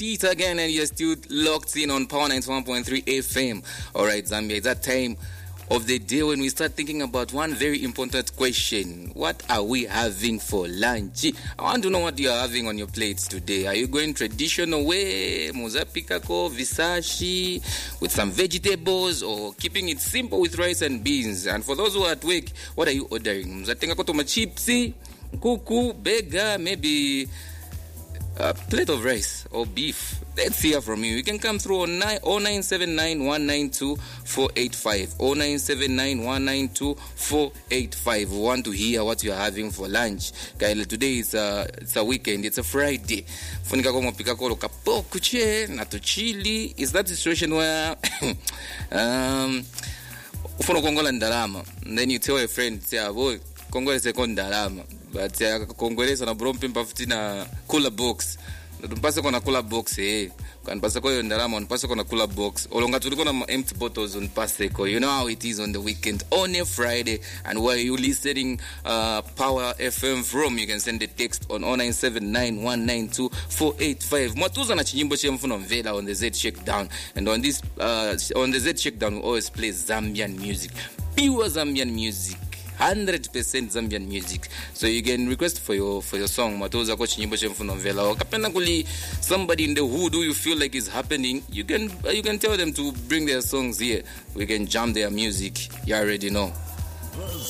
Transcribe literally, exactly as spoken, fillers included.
Peter again, and you're still locked in on Power ninety-one point three F M. Alright, Zambia, it's that time of the day when we start thinking about one very important question. What are we having for lunch? I want to know what you are having on your plates today. Are you going traditional way, muzapikako, visashi, with some vegetables, or keeping it simple with rice and beans? And for those who are at work, what are you ordering? Muzatenga kotoma chipsi, kuku, burger, maybe a plate of rice or beef. Let's hear from you. You can come through on oh nine seven nine, one nine two, four eight five. oh nine seven nine, one nine two, four eight five. We want to hear what you're having for lunch. Kyle, today is a, it's a weekend. It's a Friday. Funika komo pika kolo kapokuche, na to chili. Is that the situation where um ufono kongola ndalama? And then you tell a friend, say, boy, kongola sekon ndalama. But Congolese na brompe mpafuti na cooler box. Mpase kona cooler box eh. Kan pase ko yondalama on pase kona cooler box. Olonga tuliko na empty bottles on pase ko. You know how it is on the weekend on a Friday. And where you listening uh, Power F M from, you can send a text on oh nine seven nine, one nine two, four eight five. Matuza na chinyimbo chemfuno mvela on the Z Shakedown. And on this uh, on the Z Shakedown we always play Zambian music. Pure Zambian music. one hundred percent Zambian music. So you can request for your for your song matoza ko chinyimbo chemfuno mvela or kapenda kuli somebody in the hood who you feel like is happening, you can uh, you can tell them to bring their songs here. We can jam their music. You already know.